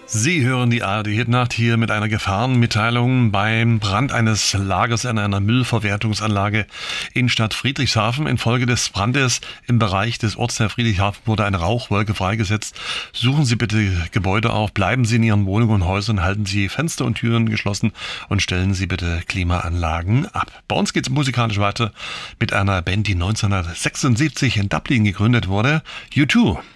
Sie hören die ARD Hitnacht hier mit einer Gefahrenmitteilung beim Brand eines Lagers in einer Müllverwertungsanlage in Stadt Friedrichshafen. Infolge des Brandes im Bereich des Ortsteils Friedrichshafen wurde eine Rauchwolke freigesetzt. Suchen Sie bitte Gebäude auf, bleiben Sie in Ihren Wohnungen und Häusern, halten Sie Fenster und Türen geschlossen und stellen Sie bitte Klimaanlagen ab. Bei uns geht es musikalisch weiter mit einer Band, die 1976 in Dublin gegründet wurde, U2.